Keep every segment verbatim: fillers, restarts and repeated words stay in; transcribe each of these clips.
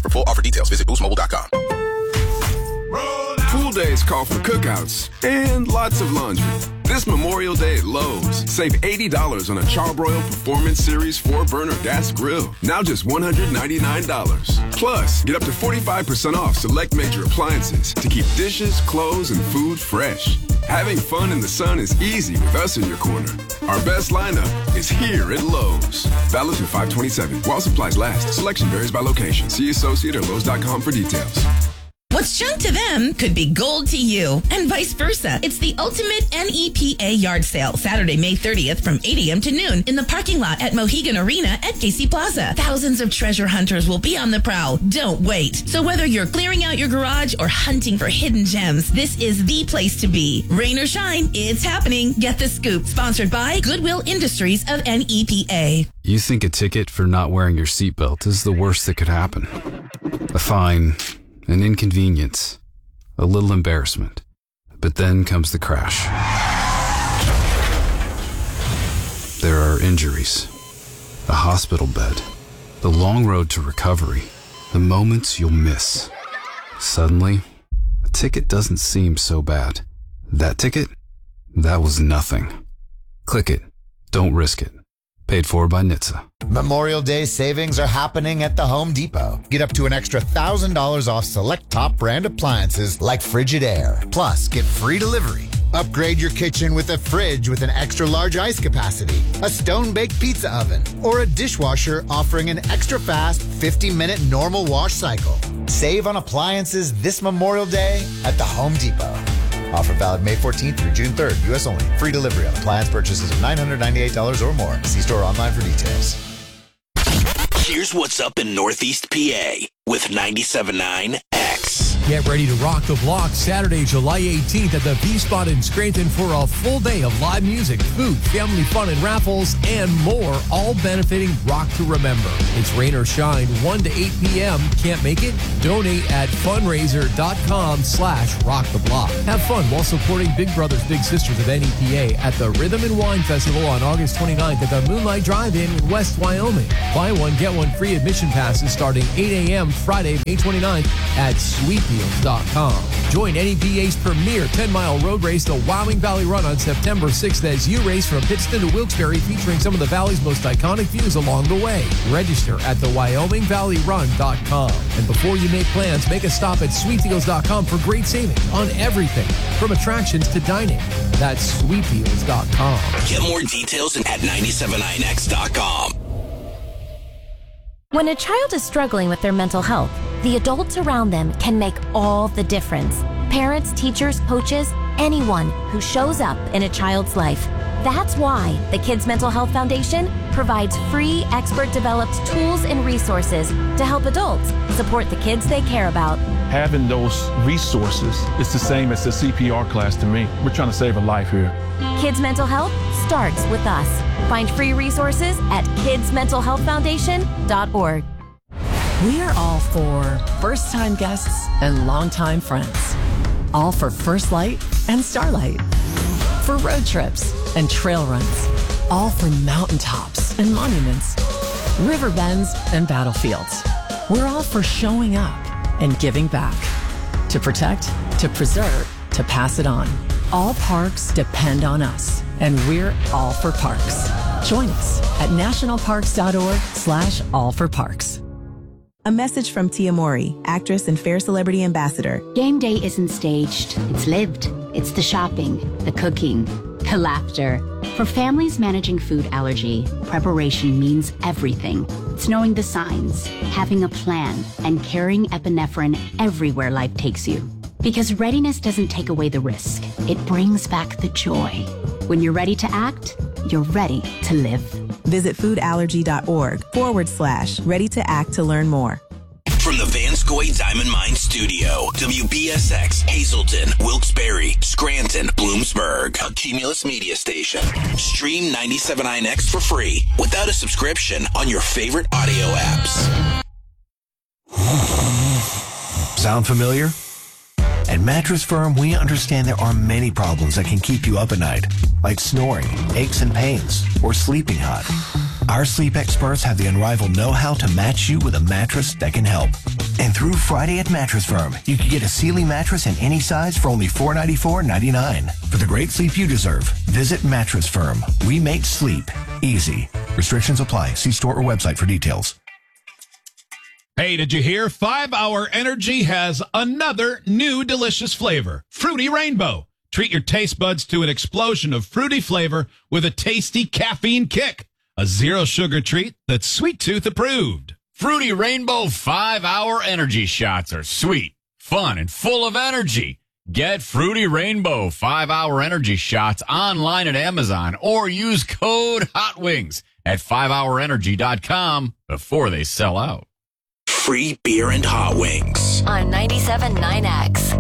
For full offer details, visit boost mobile dot com. Pool days call for cookouts and lots of laundry. This Memorial Day at Lowe's, save eighty dollars on a Charbroil Performance Series four burner gas grill. Now just one hundred ninety-nine dollars. Plus, get up to forty-five percent off select major appliances to keep dishes, clothes, and food fresh. Having fun in the sun is easy with us in your corner. Our best lineup is here at Lowe's. Valid through five twenty-seven. While supplies last. Selection varies by location. See associate or Lowe's dot com for details. What's junk to them could be gold to you, and vice versa. It's the ultimate N E P A yard sale, Saturday, May thirtieth from eight a.m. to noon in the parking lot at Mohegan Arena at Casey Plaza. Thousands of treasure hunters will be on the prowl. Don't wait. So whether you're clearing out your garage or hunting for hidden gems, this is the place to be. Rain or shine, it's happening. Get the scoop. Sponsored by Goodwill Industries of N E P A. You think a ticket for not wearing your seatbelt is the worst that could happen. A fine, an inconvenience, a little embarrassment. But then comes the crash. There are injuries, a hospital bed, the long road to recovery, the moments you'll miss. Suddenly, a ticket doesn't seem so bad. That ticket? That was nothing. Click it. Don't risk it. Paid for by N H T S A. Memorial Day savings are happening at the Home Depot. Get up to an extra one thousand dollars off select top brand appliances like Frigidaire. Plus, get free delivery. Upgrade your kitchen with a fridge with an extra large ice capacity, a stone-baked pizza oven, or a dishwasher offering an extra fast fifty minute normal wash cycle. Save on appliances this Memorial Day at the Home Depot. Offer valid May fourteenth through June third, U S only. Free delivery on appliance purchases of nine hundred ninety-eight dollars or more. See store online for details. Here's what's up in Northeast P A with ninety-seven point nine X. Get ready to rock the block Saturday, July eighteenth at the V-Spot in Scranton for a full day of live music, food, family fun, and raffles, and more, all benefiting Rock to Remember. It's rain or shine, one to eight p.m. Can't make it? Donate at fundraiser.com slash rock the block. Have fun while supporting Big Brothers Big Sisters of N E P A at the Rhythm and Wine Festival on August twenty-ninth at the Moonlight Drive-In in West Wyoming. Buy one, get one free admission passes starting eight a.m. Friday, May twenty-ninth at sweet deals dot com. Join N E P A's premier ten-mile road race, the Wyoming Valley Run, on September sixth as you race from Pittston to Wilkes-Barre, featuring some of the Valley's most iconic views along the way. Register at the wyoming valley run dot com. And before you make plans, make a stop at sweet deals dot com for great savings on everything, from attractions to dining. That's sweet deals dot com. Get more details at ninety-seven nine x dot com. When a child is struggling with their mental health, the adults around them can make all the difference. Parents, teachers, coaches, anyone who shows up in a child's life. That's why the Kids Mental Health Foundation provides free, expert-developed tools and resources to help adults support the kids they care about. Having those resources is the same as the C P R class to me. We're trying to save a life here. Kids Mental Health starts with us. Find free resources at kids mental health foundation dot org. We are all for first-time guests and longtime friends. All for First Light and Starlight. For road trips and trail runs. All for mountaintops and monuments. River bends and battlefields. We're all for showing up and giving back. To protect, to preserve, to pass it on. All parks depend on us, and we're all for parks. Join us at nationalparks.org slash all for parks. A message from Tia Mori, actress and Fair Celebrity Ambassador. Game day isn't staged, it's lived. It's the shopping, the cooking, the laughter. For families managing food allergy, preparation means everything. It's knowing the signs, having a plan, and carrying epinephrine everywhere life takes you. Because readiness doesn't take away the risk, it brings back the joy. When you're ready to act, you're ready to live. Visit foodallergy.org forward slash ready to act to learn more. From the Vanscoy Diamond Mine Studio, W B S X, Hazleton, Wilkes-Barre, Scranton, Bloomsburg, a Cumulus Media station. Stream ninety-seven point nine X for free without a subscription on your favorite audio apps. Sound familiar? At Mattress Firm, we understand there are many problems that can keep you up at night, like snoring, aches and pains, or sleeping hot. Our sleep experts have the unrivaled know-how to match you with a mattress that can help. And through Friday at Mattress Firm, you can get a Sealy mattress in any size for only four hundred ninety-four dollars and ninety-nine cents. For the great sleep you deserve, visit Mattress Firm. We make sleep easy. Restrictions apply. See store or website for details. Hey, did you hear? five hour Energy has another new delicious flavor, Fruity Rainbow. Treat your taste buds to an explosion of fruity flavor with a tasty caffeine kick. A zero-sugar treat that's Sweet Tooth approved. Fruity Rainbow five hour Energy shots are sweet, fun, and full of energy. Get Fruity Rainbow five hour Energy shots online at Amazon or use code HOTWINGS at five hour energy dot com before they sell out. Free beer and hot wings. On ninety-seven point nine X.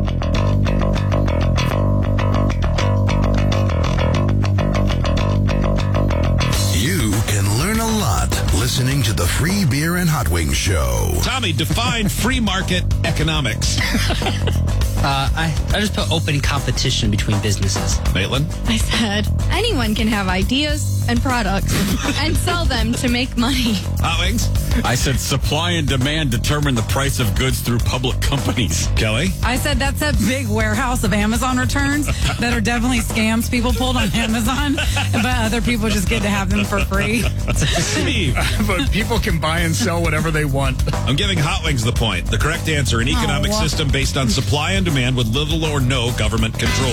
You can learn a lot listening to the Free Beer and Hot Wings Show. Tommy, define free market economics. Uh, I, I just put open competition between businesses. Maitland? I said anyone can have ideas and products and sell them to make money. Hot Wings? I said supply and demand determine the price of goods through public companies. Kelly? I said that's a big warehouse of Amazon returns that are definitely scams people pulled on Amazon, but other people just get to have them for free. Steve? But people can buy and sell whatever they want. I'm giving Hot Wings the point. The correct answer, an economic Oh. system based on supply and demand with little or no government control.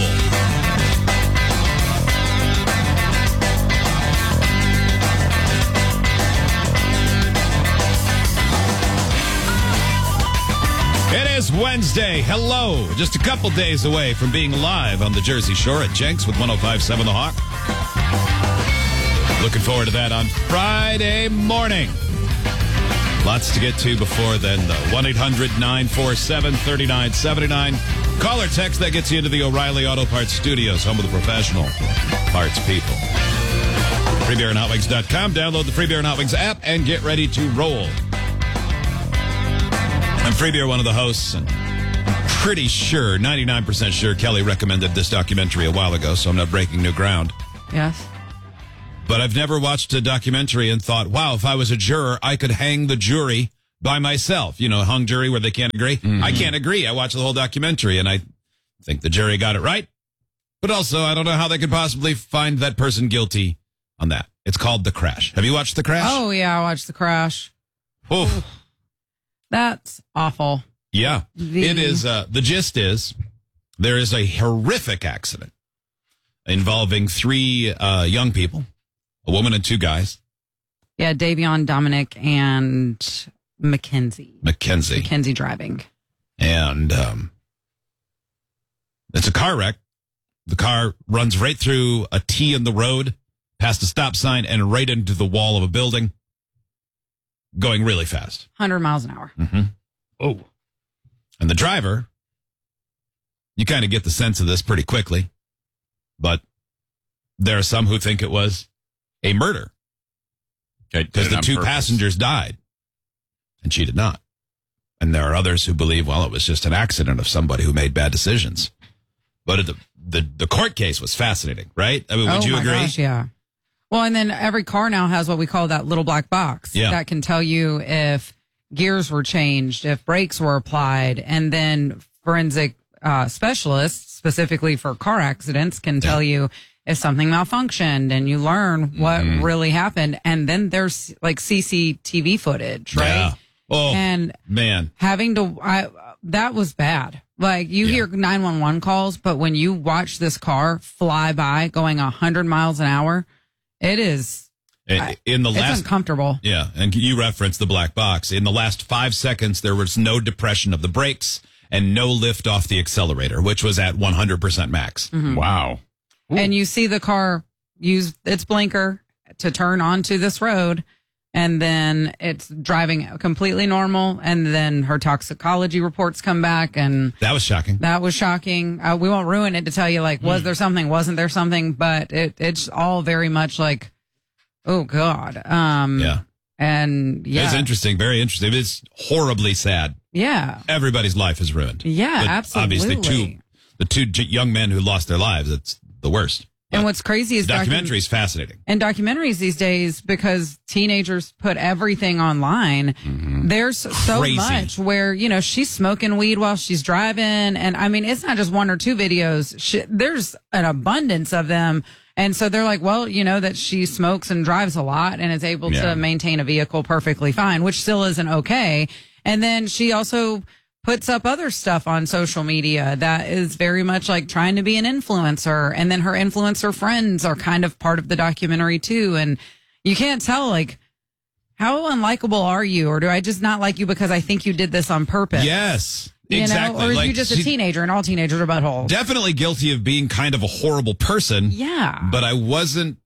It is Wednesday. Hello. Just a couple days away from being live on the Jersey Shore at Jenks with one oh five point seven The Hawk. Looking forward to that on Friday morning. Lots to get to before then, though. one eight hundred nine four seven three nine seven nine. Call or text, that gets you into the O'Reilly Auto Parts Studios, home of the professional parts people. free beer and hot wings dot com. Download the Free Beer and Hot Wings app and get ready to roll. I'm Free Beer, one of the hosts, and I'm pretty sure, ninety-nine percent sure, Kelly recommended this documentary a while ago, so I'm not breaking new ground. Yes. But I've never watched a documentary and thought, wow, if I was a juror, I could hang the jury by myself. You know, hung jury where they can't agree. Mm-hmm. I can't agree. I watched the whole documentary, and I think the jury got it right. But also, I don't know how they could possibly find that person guilty on that. It's called The Crash. Have you watched The Crash? Oh, yeah, I watched The Crash. Oof. That's awful. Yeah. The- It is. Uh, the gist is there is a horrific accident involving three uh, young people, a woman and two guys. Yeah, Davion, Dominic, and Mackenzie. Mackenzie. Mackenzie driving. And um, it's a car wreck. The car runs right through a T in the road, past a stop sign, and right into the wall of a building, going really fast. one hundred miles an hour. Mm-hmm. Oh. And the driver, you kind of get the sense of this pretty quickly, but there are some who think it was a murder because the two passengers died and she did not. And there are others who believe, well, it was just an accident of somebody who made bad decisions. But the the, the court case was fascinating, right? I mean, would oh you my agree? Gosh, yeah. Well, and then every car now has what we call that little black box Yeah. that can tell you if gears were changed, if brakes were applied, and then forensic uh, specialists, specifically for car accidents, can tell you if something malfunctioned, and you learn what Mhm. really happened. And then there's like C C T V footage, right? Yeah. Oh, and man. having to, I, that was bad. Like you hear nine one one calls, but when you watch this car fly by going a hundred miles an hour, it is In, in the it's last, uncomfortable. Yeah, and you referenced the black box. In the last five seconds, there was no depression of the brakes and no lift off the accelerator, which was at one hundred percent max. Mhm. Wow. And you see the car use its blinker to turn onto this road, and then it's driving completely normal. And then her toxicology reports come back, and That was shocking. that was shocking. Uh, we won't ruin it to tell you, like, was there something? Wasn't there something? But it, it's all very much like, oh, God. Um, Yeah. And yeah. It's interesting, very interesting. It's horribly sad. Yeah. Everybody's life is ruined. Yeah, But absolutely. Obviously, two, the two j- young men who lost their lives, it's the worst. And what's crazy is the documentary docu- is fascinating. And documentaries these days, because teenagers put everything online, Mm-hmm. there's so Crazy. much where, you know, she's smoking weed while she's driving. And I mean, it's not just one or two videos. She, there's an abundance of them. And so they're like, well, you know, that she smokes and drives a lot and is able Yeah. to maintain a vehicle perfectly fine, which still isn't okay. And then she also puts up other stuff on social media that is very much like trying to be an influencer. And then her influencer friends are kind of part of the documentary too. And you can't tell, like, how unlikable are you? Or do I just not like you because I think you did this on purpose? Yes, You exactly. know? Or are Like, you just a she- teenager and all teenagers are buttholes? Definitely guilty of being kind of a horrible person. Yeah. But I wasn't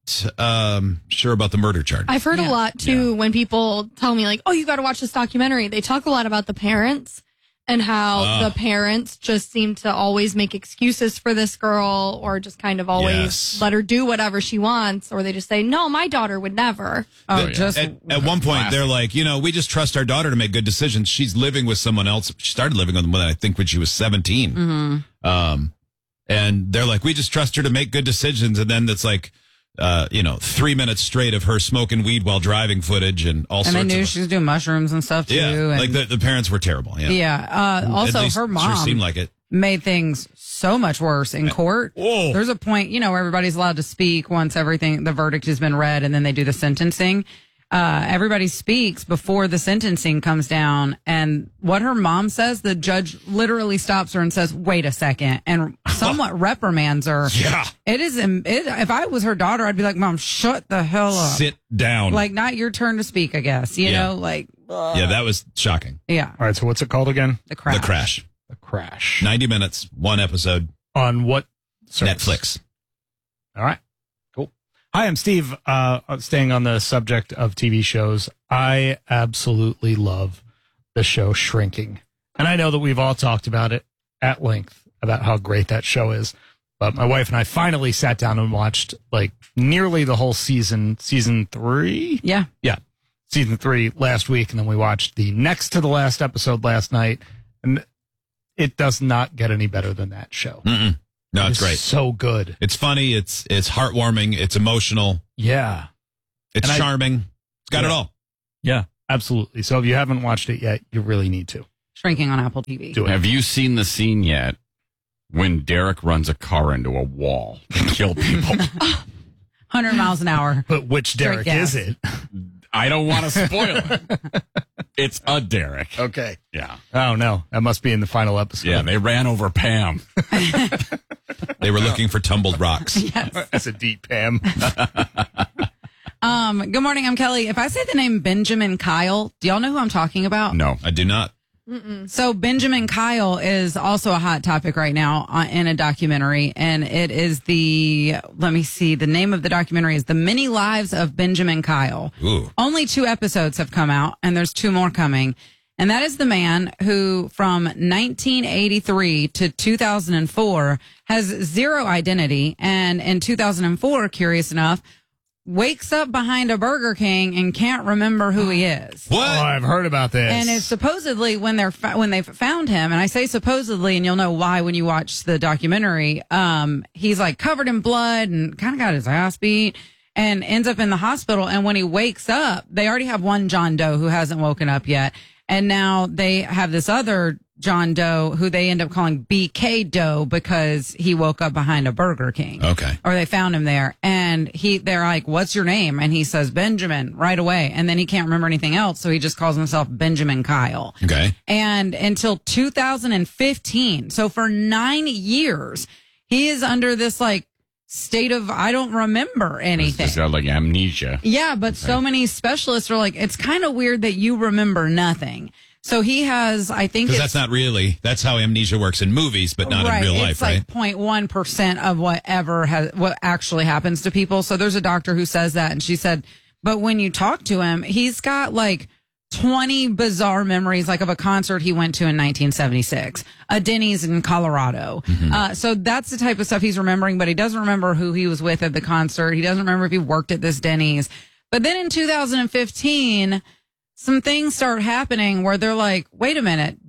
um, sure about the murder charge. I've heard a lot too when people tell me like, "Oh, you got to watch this documentary." They talk a lot about the parents and how Ah. the parents just seem to always make excuses for this girl, or just kind of always Yes. let her do whatever she wants, or they just say, "No, my daughter would never." Oh, The- just at, at one point, Classic. they're like, you know, we just trust our daughter to make good decisions. She's living with someone else. She started living with them, I think, when she was seventeen. Mhm. Um, and they're like, we just trust her to make good decisions. And then it's like, uh, you know, three minutes straight of her smoking weed while driving footage and all and I sorts knew of. she was doing mushrooms and stuff too. Yeah, and like the, the parents were terrible. Yeah, yeah. Uh, also, At least her sure mom seemed like it. made things so much worse in court. Whoa. There's a point, you know, where everybody's allowed to speak once everything, the verdict has been read, and then they do the sentencing. Uh, everybody speaks before the sentencing comes down. And what her mom says, the judge literally stops her and says, wait a second, and somewhat reprimands her. Yeah. It is, it, if I was her daughter, I'd be like, Mom, shut the hell up. Sit down. Like, not your turn to speak, I guess. You Yeah. know, like, Yeah, that was shocking. yeah, All right, so what's it called again? the crash. The Crash. The Crash. ninety minutes, one episode, On what service? Netflix. All right. Cool. Hi, I'm Steve. Uh, staying on the subject of T V shows, I absolutely love the show Shrinking. And I know that we've all talked about it at length about how great that show is. But my wife and I finally sat down and watched like nearly the whole season, season three. Yeah. Yeah. Season three last week. And then we watched the next to the last episode last night. And it does not get any better than that show. Mm-mm. No, it's great. So good. It's funny. It's it's heartwarming. It's emotional. Yeah. It's And I- charming. It's got it Yeah. all. Yeah, absolutely. So if you haven't watched it yet, you really need to. Shrinking on Apple T V. Do it. Have you seen the scene yet when Derek runs a car into a wall and kill people? one hundred miles an hour. But which Straight Derek gas. is it? I don't want to spoil it. It's a Derek. Okay. Yeah. Oh, no. That must be in the final episode. Yeah, they ran over Pam. They were looking for tumbled rocks. That's a deep Pam. Um, good morning. I'm Kelly. If I say the name Benjamin Kyle, do y'all know who I'm talking about? No. I do not. So Benjamin Kyle is also a hot topic right now uh, in a documentary, and it is the, let me see, the name of the documentary is The Many Lives of Benjamin Kyle. Ooh. Only two episodes have come out, and there's two more coming. And that is the man who from nineteen eighty-three to two thousand four has zero identity. And in two thousand four, curious enough, wakes up behind a Burger King and can't remember who he is. What? Oh, I've heard about this. And it's supposedly when they're fa- when they've found him, and I say supposedly, and you'll know why when you watch the documentary. Um, he's like covered in blood and kind of got his ass beat, and ends up in the hospital. And when he wakes up, they already have one John Doe who hasn't woken up yet, and now they have this other John Doe who they end up calling B K Doe because he woke up behind a Burger King. Okay. Or they found him there, and he they're like, "What's your name?" And he says Benjamin right away, and then he can't remember anything else, so he just calls himself Benjamin Kyle. Okay. And until two thousand fifteen, so for nine years, he is under this like state of I don't remember anything. It's got like amnesia. Yeah, but so many specialists are like, it's kind of weird that you remember nothing. So he has, I think, Because it's, that's not really, that's how amnesia works in movies, but not right, in real it's life, right? like zero point one percent of whatever has, what actually happens to people. So there's a doctor who says that, and she said, but when you talk to him, he's got like twenty bizarre memories, like of a concert he went to in nineteen seventy-six, a Denny's in Colorado. Mm-hmm. Uh, so that's the type of stuff he's remembering, but he doesn't remember who he was with at the concert. He doesn't remember if he worked at this Denny's. But then in two thousand fifteen, some things start happening where they're like, wait a minute,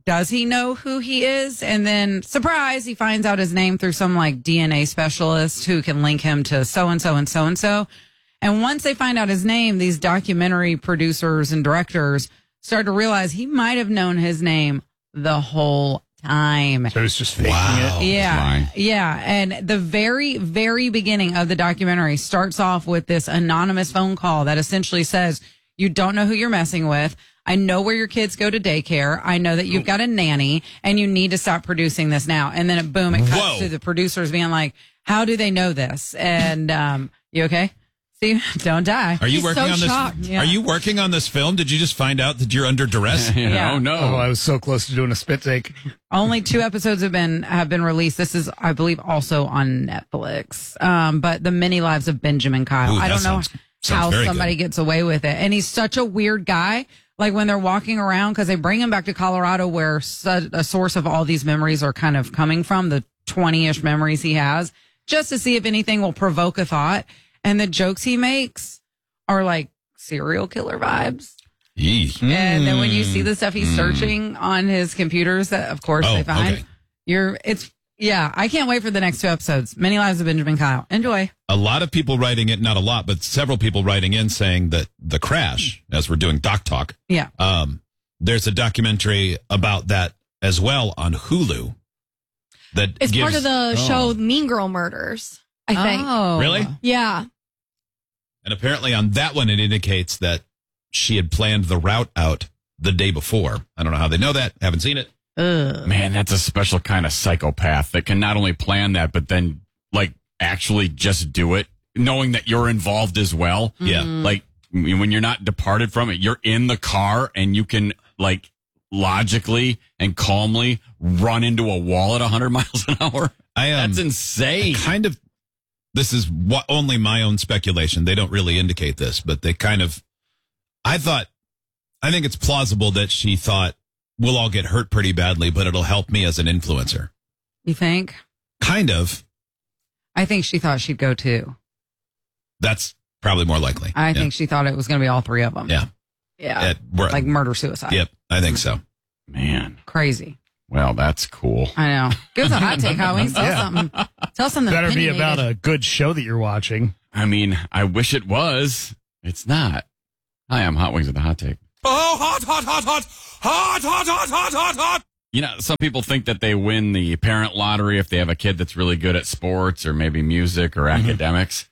does he know who he is? And then, surprise, he finds out his name through some like D N A specialist who can link him to so-and-so and so-and-so. And once they find out his name, these documentary producers and directors start to realize he might have known his name the whole time. So it's just faking Wow. it. Yeah. Yeah. And the very, very beginning of the documentary starts off with this anonymous phone call that essentially says, you don't know who you're messing with. I know where your kids go to daycare. I know that you've got a nanny and you need to stop producing this now. And then it, boom, it cuts Whoa. to the producers being like, how do they know this? And, um, you okay? See, don't die. Are you He's working so on this? shocked. Yeah. Are you working on this film? Did you just find out that you're under duress? Yeah. Oh, no. Oh, I was so close to doing a spit take. Only two episodes have been have been released. This is, I believe, also on Netflix. Um, but the Many Lives of Benjamin Kyle. Ooh, I that don't know sounds- sounds how very somebody good. gets away with it, and he's such a weird guy. Like when they're walking around, because they bring him back to Colorado, where su- a source of all these memories are kind of coming from, the twenty-ish memories he has, just to see if anything will provoke a thought. And the jokes he makes are like serial killer vibes. Yee. And then when you see Mm. the stuff he's Mm. searching on his computers, that of course Oh, they find, okay. you're, it's, yeah, I can't wait for the next two episodes. Many Lives of Benjamin Kyle. Enjoy. A lot of people writing it, not a lot, but several people writing in saying that The Crash, as we're doing Doc Talk, Yeah. um, there's a documentary about that as well on Hulu. That It's gives, part of the Oh. show Mean Girl Murders, I think. Oh. Really? Yeah. And apparently on that one, it indicates that she had planned the route out the day before. I don't know how they know that. Haven't seen it. Ugh. Man, that's a special kind of psychopath that can not only plan that, but then like actually just do it, knowing that you're involved as well. Yeah. Like when you're not departed from it, you're in the car and you can like logically and calmly run into a wall at one hundred miles an hour. I um, That's insane. Kind of. This is what, only my own speculation. They don't really indicate this, but they kind of. I thought, I think it's plausible that she thought we'll all get hurt pretty badly, but it'll help me as an influencer. You think? Kind of. I think she thought she'd go too. That's probably more likely. I Yeah. think she thought it was going to be all three of them. Yeah. Yeah. At- we're- like murder suicide. Yep. I think so. Man. Crazy. Well, that's cool. I know. Give us a hot take, Howie. Tell Yeah. something. Tell something. Better be opinionated. about a good show that you're watching. I mean, I wish it was. It's not. Hi, I'm Hot Wings with the Hot Take. Oh, hot, hot, hot, hot, hot, hot, hot, hot, hot, hot. You know, some people think that they win the parent lottery if they have a kid that's really good at sports or maybe music or academics.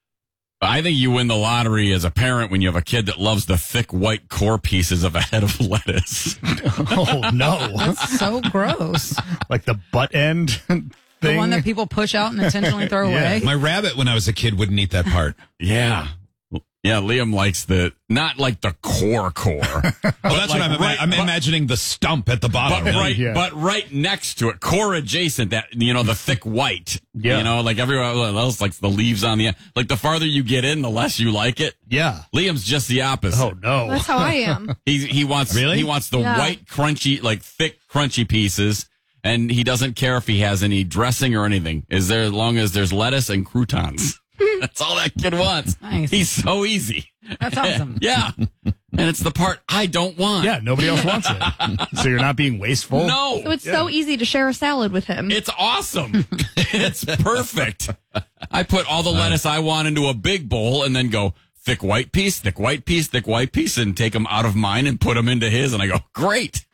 But I think you win the lottery as a parent when you have a kid that loves the thick white core pieces of a head of lettuce. Oh, no. That's so gross. Like the butt end thing. The one that people push out and intentionally throw Yeah. away. My rabbit, when I was a kid, wouldn't eat that part. Yeah. Yeah, Liam likes the, not like the core core. Oh, that's like what I'm, right- I'm but- imagining the stump at the bottom. But Yeah. right, Yeah. but right next to it, core adjacent, that you know, the thick white. Yeah. You know, like everyone else likes the leaves on the end. Like the farther you get in, the less you like it. Yeah. Liam's just the opposite. Oh, no. That's how I am. He he wants Really? he wants the Yeah. white, crunchy, like thick, crunchy pieces, and he doesn't care if he has any dressing or anything. Is there as long as there's lettuce and croutons? That's all that kid wants. Nice. He's so easy. That's awesome. Yeah, and it's the part I don't want. Yeah, nobody else wants it. So you're not being wasteful? No, So it's so easy to share a salad with him. it's awesome. It's perfect. I put all the lettuce I want into a big bowl and then go thick white piece, thick white piece, thick white piece, and take them out of mine and put them into his. And I go, great.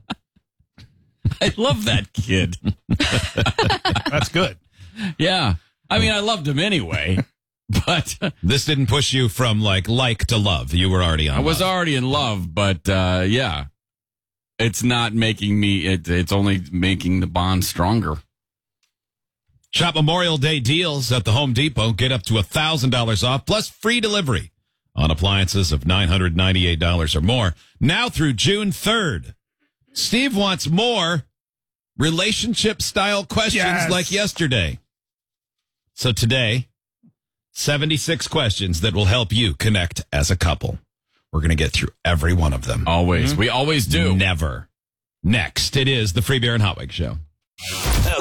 I love that kid. That's good. Yeah. I mean, I loved him anyway, but This didn't push you from like like to love. You were already on. I was love. already in love, but uh, yeah, it's not making me, it, it's only making the bond stronger. Shop Memorial Day deals at the Home Depot. Get up to one thousand dollars off plus free delivery on appliances of nine hundred ninety-eight dollars or more. Now through June third. Steve wants more relationship-style questions Yes. like yesterday. So today, seventy-six questions that will help you connect as a couple. We're going to get through every one of them. Always. We always do. Never. Next, it is the Free Beer and Hot Wings Show. Okay,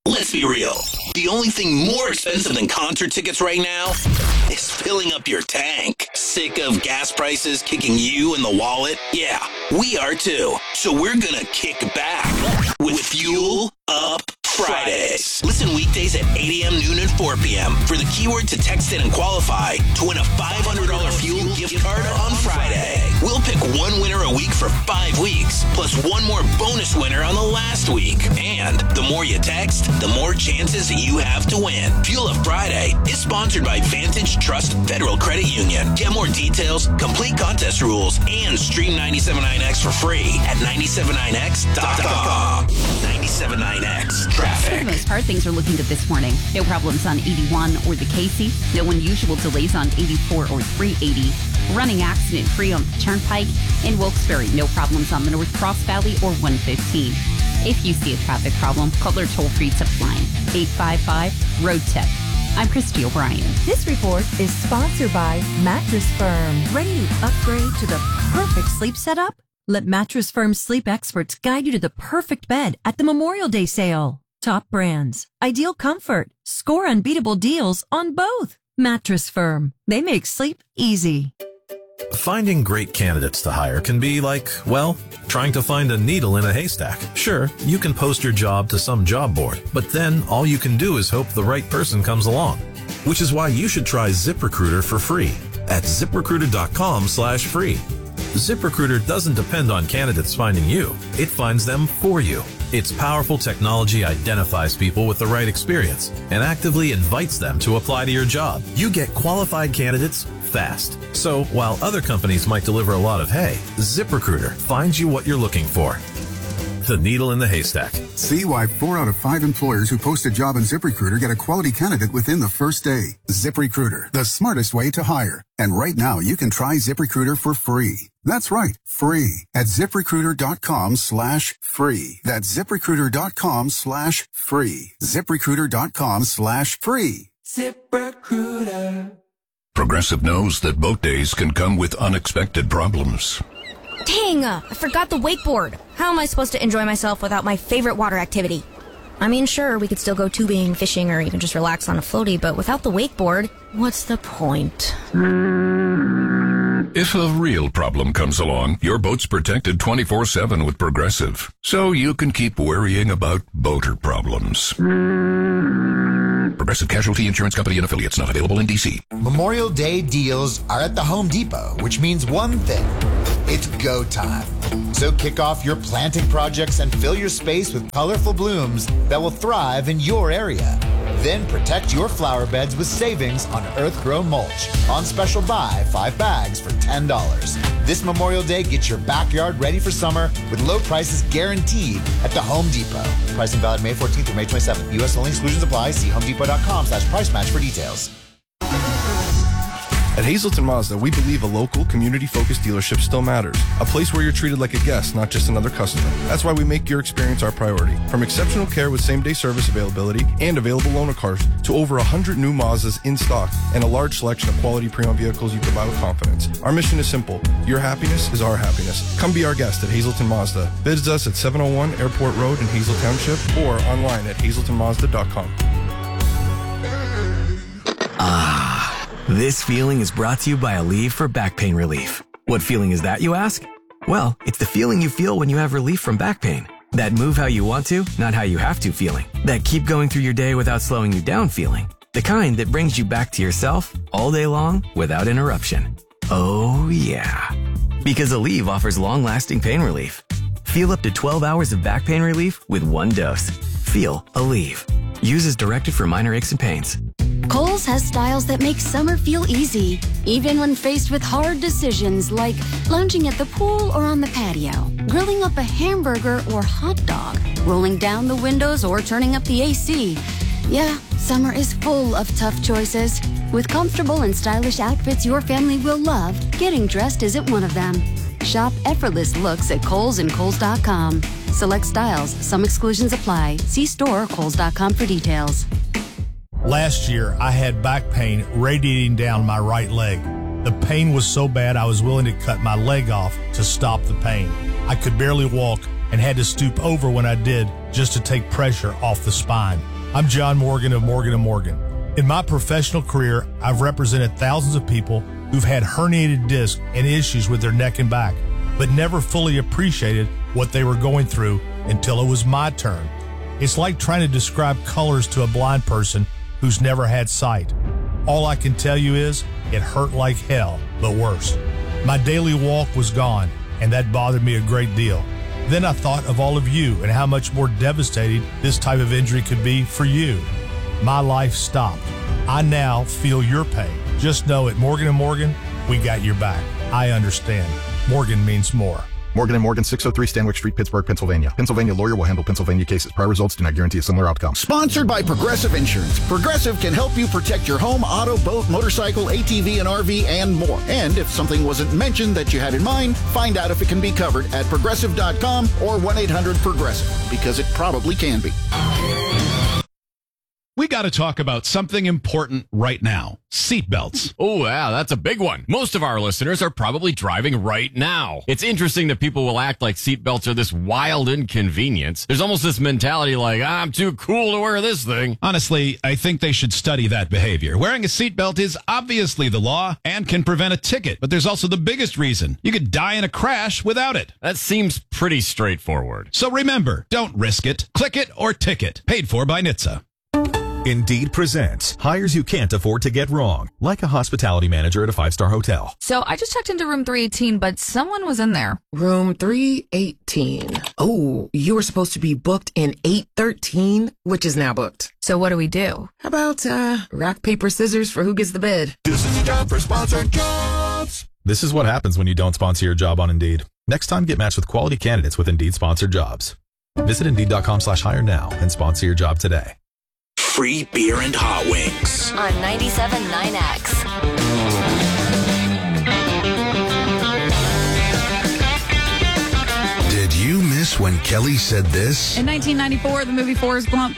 Let's be real. The only thing more expensive than concert tickets right now is filling up your tank. Sick of gas prices kicking you in the wallet? Yeah, we are too. So we're gonna kick back with Fuel Up Fridays. Listen weekdays at eight a.m., noon, and four p.m. for the keyword to text in and qualify to win a five hundred dollars fuel gift card on Friday. We'll pick one winner a week for five weeks, plus one more bonus winner on the last week. And the more you text, the more chances you have to win. Fuel Up Friday is sponsored by Vantage Trust Federal Credit Union. Get more details, complete contest rules, and stream ninety-seven point nine X for free at nine seven nine x dot com. ninety-seven point nine X For Traffic. the most part, things are looking good this morning. No problems on eighty-one or the Casey. No unusual delays on eighty-four or three eighty. Running accident-free on the Turnpike. In Wilkes-Barre, no problems on the North Cross Valley or one fifteen. If you see a traffic problem, call our toll-free tip line, eight five five, road tip. I'm Christy O'Brien. This report is sponsored by Mattress Firm. Ready to upgrade to the perfect sleep setup? Let Mattress Firm's sleep experts guide you to the perfect bed at the Memorial Day sale. Top brands, ideal comfort, score unbeatable deals on both. Mattress Firm. They make sleep easy. Finding great candidates to hire can be like, well, trying to find a needle in a haystack. Sure, you can post your job to some job board, but then all you can do is hope the right person comes along. Which is why you should try ZipRecruiter for free at ZipRecruiter.com slash free. ZipRecruiter doesn't depend on candidates finding you. It finds them for you. Its powerful technology identifies people with the right experience and actively invites them to apply to your job. You get qualified candidates fast. So while other companies might deliver a lot of hay, ZipRecruiter finds you what you're looking for. The needle in the haystack. See why four out of five employers who post a job on ZipRecruiter get a quality candidate within the first day. ZipRecruiter, the smartest way to hire. And right now, you can try ZipRecruiter for free. That's right, free at ZipRecruiter.com slash free. That's ZipRecruiter.com slash free. ZipRecruiter.com slash free. ZipRecruiter. Progressive knows that boat days can come with unexpected problems. Dang, uh, I forgot the wakeboard. How am I supposed to enjoy myself without my favorite water activity? I mean, sure, we could still go tubing, fishing, or even just relax on a floaty, but without the wakeboard, what's the point? If a real problem comes along, your boat's protected twenty-four seven with Progressive, so you can keep worrying about boater problems. Progressive Casualty Insurance Company and affiliates, not available in D C. Memorial Day deals are at the Home Depot, which means one thing. It's go time. So kick off your planting projects and fill your space with colorful blooms that will thrive in your area. Then protect your flower beds with savings on earth-grown mulch. On special buy, five bags for ten dollars. This Memorial Day, get your backyard ready for summer with low prices guaranteed at the Home Depot. Pricing valid May fourteenth through May twenty-seventh. U S only, exclusions apply. See homedepot.com slash price match for details. At Hazelton Mazda, we believe a local, community-focused dealership still matters. A place where you're treated like a guest, not just another customer. That's why we make your experience our priority. From exceptional care with same-day service availability and available loaner cars to over one hundred new Mazdas in stock and a large selection of quality pre-owned vehicles you can buy with confidence. Our mission is simple. Your happiness is our happiness. Come be our guest at Hazelton Mazda. Visit us at seven oh one Airport Road in Hazel Township or online at hazelton mazda dot com. Ah. This feeling is brought to you by Aleve for back pain relief. What feeling is that, you ask? Well, it's the feeling you feel when you have relief from back pain. That move how you want to, not how you have to feeling. That keep going through your day without slowing you down feeling. The kind that brings you back to yourself all day long without interruption. Oh yeah. Because Aleve offers long-lasting pain relief. Feel up to twelve hours of back pain relief with one dose. Feel Aleve. Use as directed for minor aches and pains. Kohl's has styles that make summer feel easy, even when faced with hard decisions like lounging at the pool or on the patio, grilling up a hamburger or hot dog, rolling down the windows or turning up the A C. Yeah, summer is full of tough choices. With comfortable and stylish outfits your family will love, getting dressed isn't one of them. Shop effortless looks at Kohl's and Kohl's dot com. Select styles, some exclusions apply. See store or Kohl's dot com for details. Last year, I had back pain radiating down my right leg. The pain was so bad I was willing to cut my leg off to stop the pain. I could barely walk and had to stoop over when I did just to take pressure off the spine. I'm John Morgan of Morgan and Morgan. In my professional career, I've represented thousands of people who've had herniated discs and issues with their neck and back, but never fully appreciated what they were going through until it was my turn. It's like trying to describe colors to a blind person who's never had sight. All I can tell you is it hurt like hell, but worse. My daily walk was gone, and that bothered me a great deal. Then I thought of all of you and how much more devastating this type of injury could be for you. My life stopped. I now feel your pain. Just know at Morgan and Morgan, we got your back. I understand. Morgan means more. Morgan and Morgan, six oh three Stanwick Street, Pittsburgh, Pennsylvania. Pennsylvania lawyer will handle Pennsylvania cases. Prior results do not guarantee a similar outcome. Sponsored by Progressive Insurance. Progressive can help you protect your home, auto, boat, motorcycle, A T V, and R V, and more. And if something wasn't mentioned that you had in mind, find out if it can be covered at progressive dot com or one eight hundred progressive, because it probably can be. We got to talk about something important right now. Seatbelts. Oh, yeah, that's a big one. Most of our listeners are probably driving right now. It's interesting that people will act like seatbelts are this wild inconvenience. There's almost this mentality like, I'm too cool to wear this thing. Honestly, I think they should study that behavior. Wearing a seatbelt is obviously the law and can prevent a ticket, but there's also the biggest reason. You could die in a crash without it. That seems pretty straightforward. So remember, don't risk it. Click it or ticket. Paid for by N H T S A. Indeed presents hires you can't afford to get wrong, like a hospitality manager at a five-star hotel. So I just checked into room three eighteen, but someone was in there. Room three eighteen. Oh, you were supposed to be booked in eight thirteen, which is now booked. So what do we do? How about uh, rock, paper, scissors for who gets the bid? This is a job for sponsored jobs. This is what happens when you don't sponsor your job on Indeed. Next time, get matched with quality candidates with Indeed sponsored jobs. Visit Indeed.com slash hire now and sponsor your job today. Free beer and hot wings on ninety-seven point nine X. Did you miss when Kelly said this? In nineteen ninety-four, the movie Forrest Gump.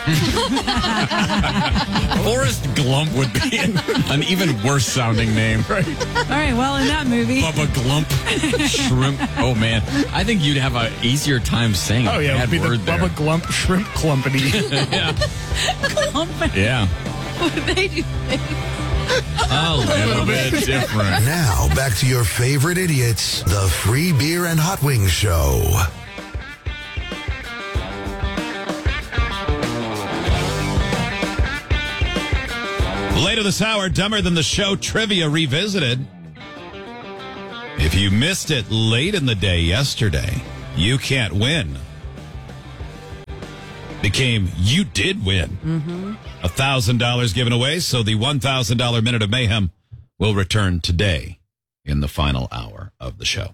Forrest Glump would be an even worse sounding name. Right. All right, well, in that movie. Bubba Glump. Shrimp. Oh, man. I think you'd have an easier time saying Oh, yeah, it would be the there. Bubba Glump Shrimp Clumpany. Yeah. Clumpany. Yeah. What do they do? A little bit different. Now, back to your favorite idiots, the Free Beer and Hot Wings Show. Later this hour, Dumber Than the Show Trivia Revisited. If you missed it late in the day yesterday, you can't win. Became you did win. Mm-hmm. A thousand dollars given away, so the one thousand dollar minute of mayhem will return today in the final hour of the show.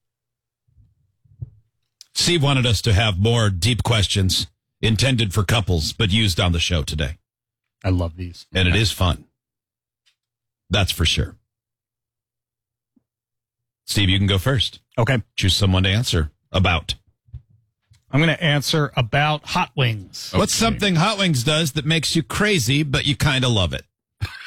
Steve wanted us to have more deep questions intended for couples, but used on the show today. I love these. And it is fun. That's for sure. Steve, you can go first. Okay. Choose someone to answer about. I'm going to answer about hot wings. Okay. What's something Hot Wings does that makes you crazy, but you kind of love it?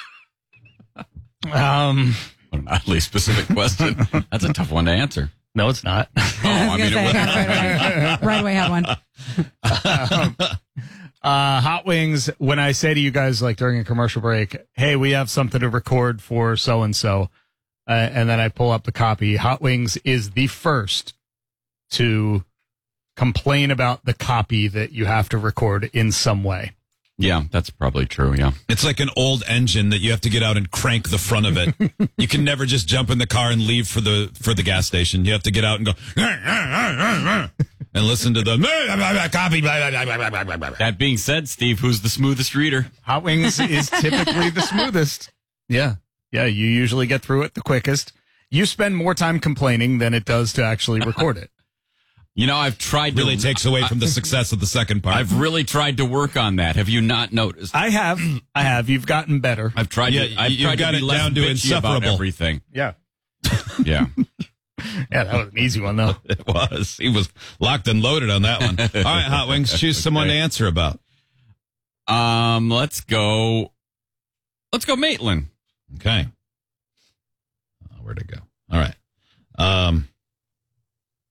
Um, What an oddly specific question. That's a tough one to answer. No, it's not. Oh, I mean, say, it was. right, away. right away had one. um, uh, hot wings, when I say to you guys, like during a commercial break, hey, we have something to record for so-and-so, uh, and then I pull up the copy, Hot Wings is the first to complain about the copy that you have to record in some way. Yeah, that's probably true, yeah. It's like an old engine that you have to get out and crank the front of it. You can never just jump in the car and leave for the for the gas station. You have to get out and go and listen to the copy. That being said, Steve, who's the smoothest reader? Hot Wings is typically the smoothest. Yeah. Yeah, you usually get through it the quickest. You spend more time complaining than it does to actually record it. You know, I've tried to... Really takes away from the success of the second part. I've really tried to work on that. Have you not noticed? I have. I have. You've gotten better. I've tried yeah, to, I've you've tried got to be it less down to bitchy about insufferable. everything. Yeah. Yeah. Yeah, that was an easy one, though. It was. He was locked and loaded on that one. All right, Hot Wings, choose someone Okay. to answer about. Um, let's go... Let's go Maitland. Okay. Oh, where'd it go? All right. Um...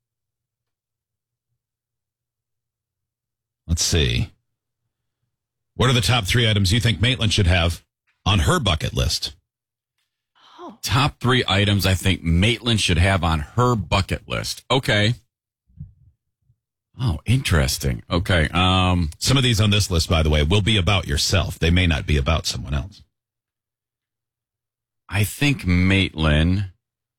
Let's see. What are the top three items you think Maitland should have on her bucket list? Top three items I think Maitland should have on her bucket list. Okay. Oh, interesting. Okay. Um, Some of these on this list, by the way, will be about yourself. They may not be about someone else. I think Maitland,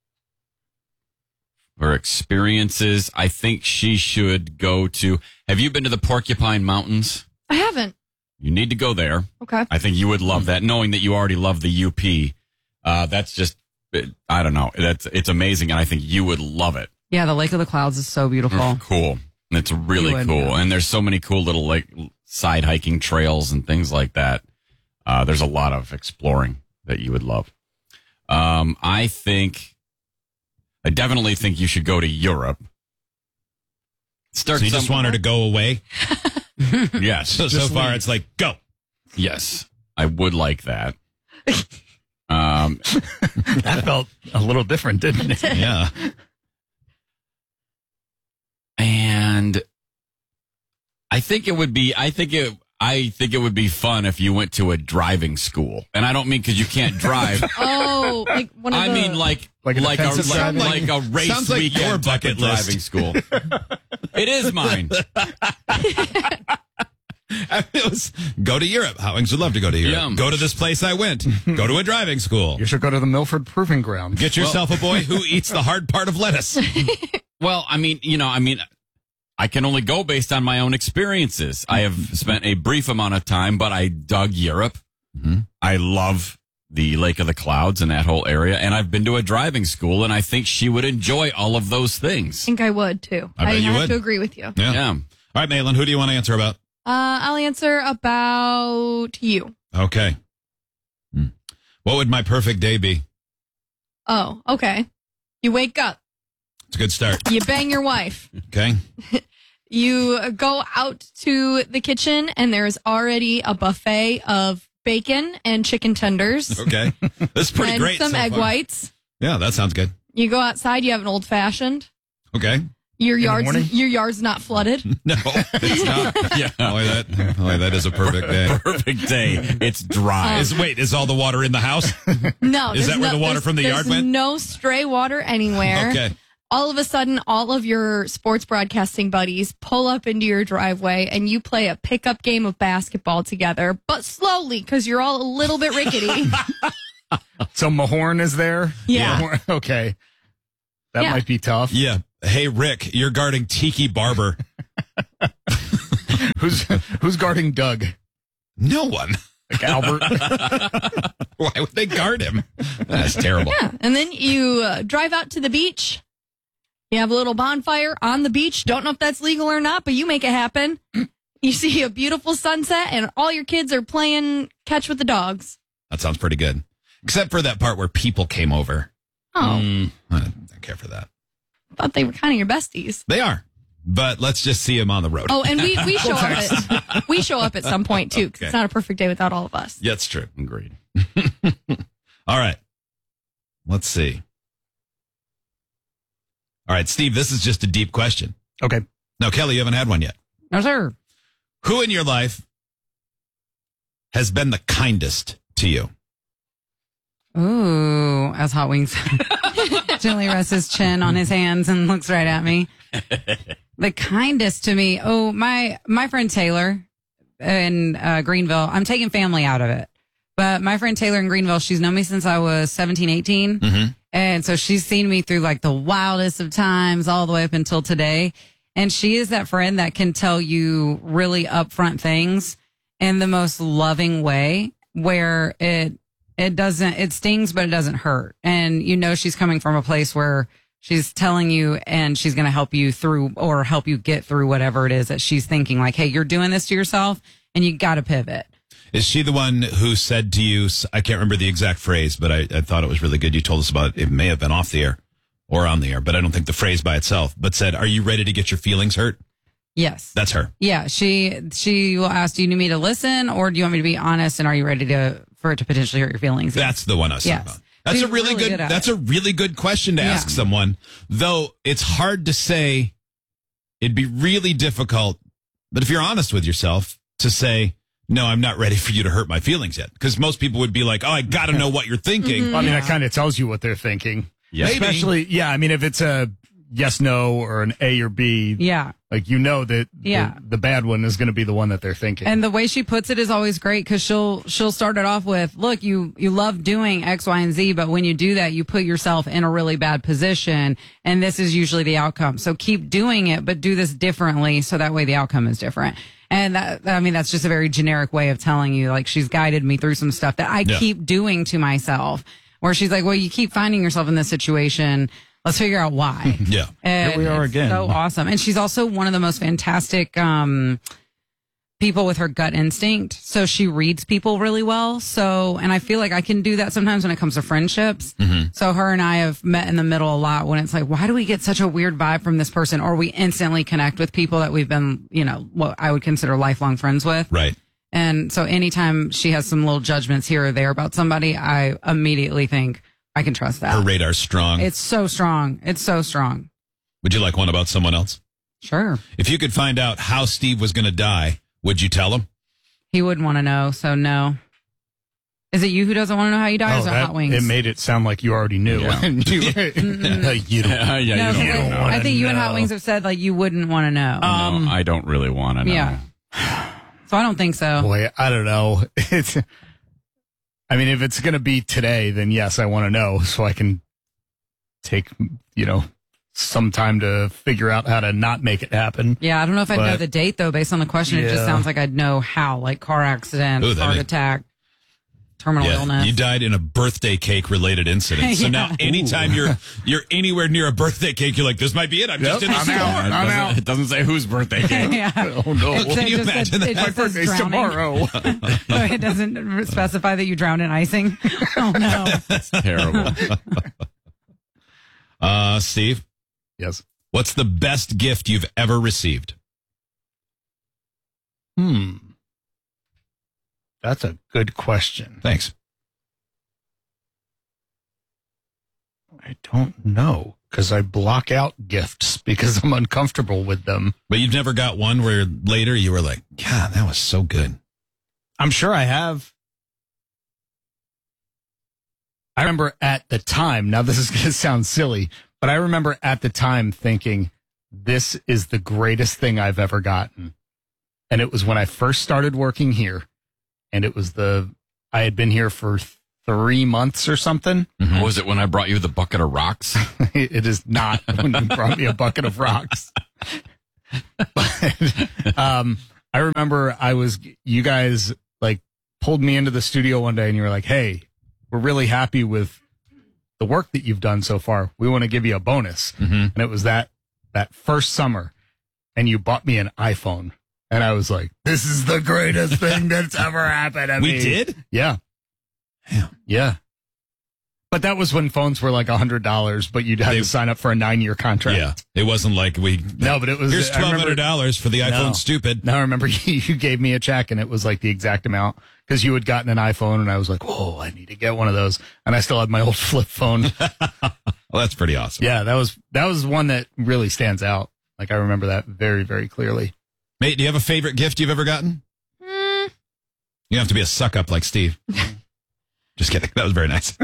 her experiences, I think she should go to. Have you been to the Porcupine Mountains? I haven't. You need to go there. Okay. I think you would love that, knowing that you already love the U P. Uh, that's just, I don't know. That's it's amazing, and I think you would love it. Yeah, the Lake of the Clouds is so beautiful. Cool. It's really would, cool. yeah. And there's so many cool little like side hiking trails and things like that. Uh, there's a lot of exploring that you would love. Um, I think, I definitely think you should go to Europe. Start so you just want her to go away? Yes. So, so far it's like, go. Yes. I would like that. Um, that felt a little different, didn't it? Yeah. And I think it would be, I think it, I think it would be fun if you went to a driving school. And I don't mean because you can't drive. Oh, like one of I the... mean like, Like like, a a, defensive like, driving? like a race Sounds like weekend your type bucket of list. driving school. It is mine. It was, go to Europe. Howings would love to go to Europe. Yeah. Go to this place I went. Go to a driving school. You should go to the Milford Proving Ground. Get yourself a boy who eats the hard part of lettuce. Well, I mean, you know, I mean, I can only go based on my own experiences. I have spent a brief amount of time, but I dug Europe. Mm-hmm. I love the Lake of the Clouds and that whole area. And I've been to a driving school, and I think she would enjoy all of those things. I think I would, too. I bet you have would. to agree with you. Yeah. Yeah. All right, Maitland, who do you want to answer about? Uh, I'll answer about you. Okay. Hmm. What would my perfect day be? Oh, okay. You wake up. It's a good start. You bang your wife. Okay. You go out to the kitchen, and there's already a buffet of bacon and chicken tenders. Okay. This is pretty and great. some so egg far. whites. Yeah, that sounds good. You go outside, you have an old fashioned. Okay. Your the yard's morning? your yard's not flooded. No, it's not. Yeah. Boy, that, boy, that is a perfect day. Perfect day. It's dry. Is wait, is all the water in the house? No, Is there's that where no- the water there's- from the yard there's went? No stray water anywhere. Okay. All of a sudden, all of your sports broadcasting buddies pull up into your driveway, and you play a pickup game of basketball together, but slowly because you're all a little bit rickety. So Mahorn is there? Yeah. Mahorn- Okay. That Yeah. might be tough. Yeah. Hey, Rick, you're guarding Tiki Barber. Who's who's guarding Doug? No one. Like Albert? Why would they guard him? That's terrible. Yeah, and then you uh, drive out to the beach. You have a little bonfire on the beach. Don't know if that's legal or not, but you make it happen. You see a beautiful sunset, and all your kids are playing catch with the dogs. That sounds pretty good. Except for that part where people came over. Oh, Mm, I don't care for that. thought they were kind of your besties. They are. But let's just see them on the road. Oh, and we, we show up at we show up at some point too, because Okay. it's not a perfect day without all of us. Yeah, it's true. Agreed. All right. Let's see. All right, Steve, this is just a deep question. Okay. No, Kelly, you haven't had one yet. No, sir. Who in your life has been the kindest to you? Ooh, as Hot Wings gently rests his chin on his hands and looks right at me. The kindest to me. Oh, my my friend Taylor in uh, Greenville. I'm taking family out of it. But my friend Taylor in Greenville, she's known me since I was seventeen, eighteen. Mm-hmm. And so she's seen me through like the wildest of times all the way up until today. And she is that friend that can tell you really upfront things in the most loving way where it it doesn't, it stings, but it doesn't hurt. And you know, she's coming from a place where she's telling you and she's going to help you through or help you get through whatever it is that she's thinking like, hey, you're doing this to yourself and you got to pivot. Is she the one who said to you, I can't remember the exact phrase, but I, I thought it was really good. You told us about it. It may have been off the air or on the air, but I don't think the phrase by itself, but said, are you ready to get your feelings hurt? Yes. That's her. Yeah. She, she will ask, do you need me to listen or do you want me to be honest? And are you ready to, for it to potentially hurt your feelings? That's the one I was Yes. talking about. That's She's a really, really good, good at that's it. a really good question to Yeah. ask someone, though it's hard to say. It'd be really difficult, but if you're honest with yourself to say, no, I'm not ready for you to hurt my feelings yet. Because most people would be like, oh, I got to know what you're thinking. Mm-hmm. I mean, that kind of tells you what they're thinking. Yeah. Especially, yeah, I mean, if it's a yes, no, or an A or B, Yeah. like you know that Yeah. the, the bad one is going to be the one that they're thinking. And the way she puts it is always great because she'll she'll start it off with, "Look, you you love doing X, Y, and Z, but when you do that, you put yourself in a really bad position, and this is usually the outcome. So keep doing it, but do this differently, so that way the outcome is different." And that, I mean, that's just a very generic way of telling you, like, she's guided me through some stuff that I Yeah. keep doing to myself, where she's like, "Well, you keep finding yourself in this situation. Let's figure out why." Yeah. And Here we are it's again. So awesome. And she's also one of the most fantastic um, people with her gut instinct. So she reads people really well. So, and I feel like I can do that sometimes when it comes to friendships. Mm-hmm. So her and I have met in the middle a lot when it's like, why do we get such a weird vibe from this person? Or we instantly connect with people that we've been, you know, what I would consider lifelong friends with. Right. And so anytime she has some little judgments here or there about somebody, I immediately think I can trust that. Her radar's strong. It's so strong. It's so strong. Would you like one about someone else? Sure. If you could find out how Steve was going to die, would you tell him? He wouldn't want to know, so no. Is it you who doesn't want to know how you die, or Oh, is it that- Hot Wings? it made it sound like you already knew. Yeah. And you, you don't. No, you so don't I, wanna I think you and Hot know. Wings have said like you wouldn't want to know. Um, no, I don't really want to know. Yeah. So I don't think so. Boy, I don't know. It's. I mean, if it's going to be today, then yes, I want to know so I can take, you know, some time to figure out how to not make it happen. Yeah, I don't know if I'd know But- the date though. Based on the question, it just Yeah. sounds like I'd know how, like car accident, Ooh, that heart may- attack, terminal Yeah, illness. you died in a birthday cake related incident. So Yeah. now anytime you're you're anywhere near a birthday cake, you're like, this might be it. I'm just in the I'm store. out. It doesn't- It doesn't say whose birthday cake. Yeah. Oh no! It Can you just imagine said- it that? just My says birthday's drowning. tomorrow. So it doesn't specify that you drowned in icing. Oh no! That's terrible. Uh, Steve, Yes. what's the best gift you've ever received? Hmm. That's a good question. Thanks. I don't know because I block out gifts because I'm uncomfortable with them. But you've never got one where later you were like, God, that was so good. I'm sure I have. I remember at the time, now this is going to sound silly, but I remember at the time thinking, this is the greatest thing I've ever gotten. And it was when I first started working here. And it was the, I had been here for three months or something. Mm-hmm. Was it when I brought you the bucket of rocks? It is not when you brought me a bucket of rocks. But, um, I remember I was, you guys like pulled me into the studio one day and you were like, hey, we're really happy with the work that you've done so far. We want to give you a bonus. Mm-hmm. And it was that, that first summer and you bought me an iPhone. And I was like, this is the greatest thing that's ever happened to We me. did? Yeah. Damn. Yeah. But that was when phones were like a hundred dollars, but you'd have They- to sign up for a nine year contract. Yeah. It wasn't like we. No, but it was. Here's I remember- twelve hundred dollars for the iPhone No. Stupid. No, I remember you, you gave me a check and it was like the exact amount because you had gotten an iPhone and I was like, whoa, I need to get one of those. And I still had my old flip phone. Well, that's pretty awesome. Yeah, that was, that was one that really stands out. Like I remember that very, very clearly. Mate, do you have a favorite gift you've ever gotten? Mm, You have to be a suck up like Steve. Just kidding. That was very nice.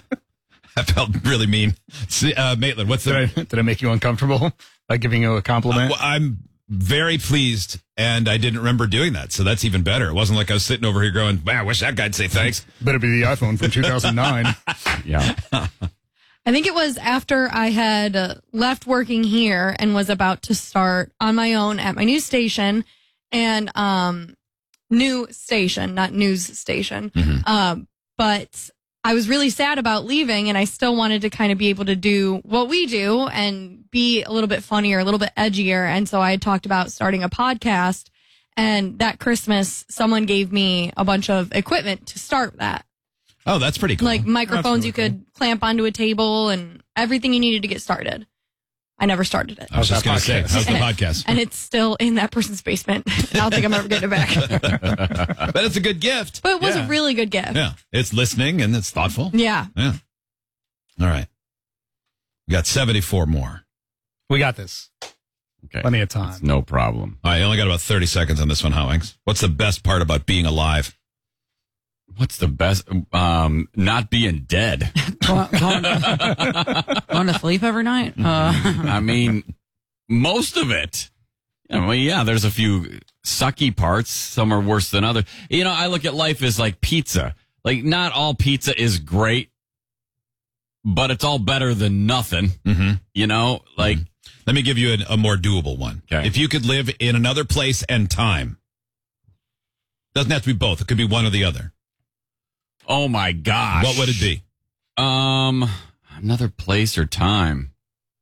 I felt really mean. See, Uh, Maitland, what's the. Did I, did I make you uncomfortable by giving you a compliment? Uh, well, I'm very pleased, and I didn't remember doing that, so that's even better. It wasn't like I was sitting over here going, "Man, I wish that guy'd say thanks." Better be the iPhone from two thousand nine. Yeah. I think it was after I had uh, left working here and was about to start on my own at my new station and um new station, not news station. Mm-hmm. Um, but I was really sad about leaving and I still wanted to kind of be able to do what we do and be a little bit funnier, a little bit edgier. And so I had talked about starting a podcast. And that Christmas, someone gave me a bunch of equipment to start that. Oh, that's pretty cool. Like microphones really you could clamp onto a table and everything you needed to get started. I never started it. I was just going to say, how's the And- podcast? And it's still in that person's basement. I don't think I'm ever getting it back. But it's a good gift. But it was Yeah. a really good gift. Yeah. It's listening and it's thoughtful. Yeah. Yeah. All right. We got seventy-four more. We got this. Okay. Plenty of time. That's no problem. All right, I only got about thirty seconds on this one, Howings. What's the best part about being alive? What's the best? Um, not being dead. Going, going, to, going to sleep every night? Uh, I mean, most of it. I mean, yeah, there's a few sucky parts. Some are worse than others. You know, I look at life as like pizza. Like, not all pizza is great, but it's all better than nothing. Mm-hmm. You know, like. Mm-hmm. Let me give you a, a more doable one. Okay. If you could live in another place and time, doesn't have to be both. It could be one or the other. Oh my gosh. What would it be? Um, another place or time.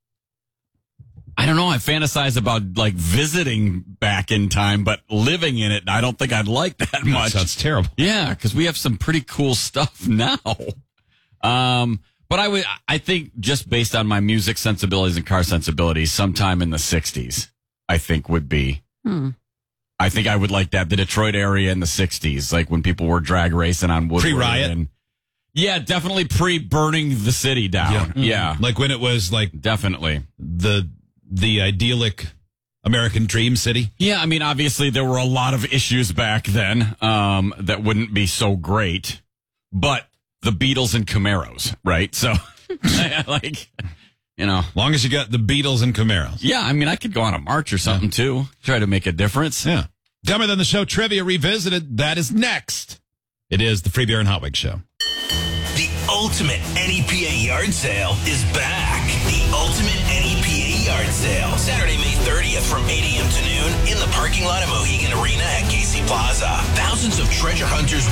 I don't know. I fantasize about like visiting back in time, but living in it, I don't think I'd like that much. That sounds terrible. Yeah, because we have some pretty cool stuff now. Um, but I would, I think just based on my music sensibilities and car sensibilities, sometime in the sixties, I think would be. Hmm. I think I would like that. The Detroit area in the sixties, like when people were drag racing on Woodward. Pre-riot? And, yeah, definitely pre-burning the city down. Yeah. Mm-hmm. yeah. Like when it was like. Definitely. The, the idyllic American dream city. Yeah, I mean, obviously there were a lot of issues back then um, that wouldn't be so great. But the Beatles and Camaros, right? So, like... You know, long as you got the Beatles and Camaros. Yeah, I mean, I could go on a march or something yeah. too. Try to make a difference. Yeah. Dumber Than the Show Trivia Revisited. That is next. It is the Free Beer and Hot Wings Show. The ultimate N E P A yard sale is back. The ultimate N E P A yard sale. Saturday, May thirtieth from eight a.m. to noon in the parking lot of Mohegan Arena at Casey Plaza. Thousands of treasure hunters